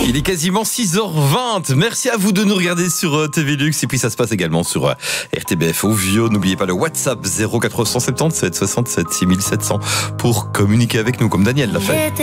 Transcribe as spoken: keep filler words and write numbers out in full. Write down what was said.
Il est quasiment six heures vingt. Merci à vous de nous regarder sur euh, T V Luxe. Et puis ça se passe également sur euh, R T B F Ovio. N'oubliez pas le WhatsApp zéro quatre cent soixante-dix-sept soixante-sept six sept cents pour communiquer avec nous comme Daniel l'a fait.